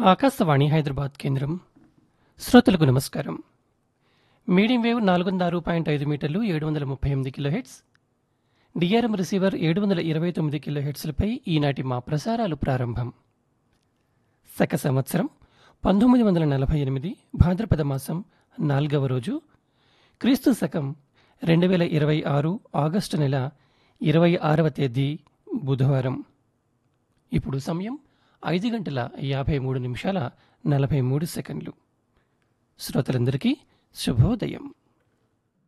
ఆకాశవాణి హైదరాబాద్ కేంద్రం. శ్రోతలకు నమస్కారం. మీడియం వేవ్ 406.5 మీటర్లు 738 కిలోహెట్స్, డిఆర్ఎం రిసీవర్ 729 కిలోహెట్స్లపై ఈనాటి మా ప్రసారాలు ప్రారంభం. శక సంవత్సరం 1948 భాద్రపద మాసం 4వ రోజు, క్రీస్తు శకం 2026 ఆగస్టు నెల 26వ తేదీ బుధవారం. ఇప్పుడు సమయం 5:53 నిమిషాల 43 సెకండ్లు. శ్రోతలందరికీ శుభోదయం.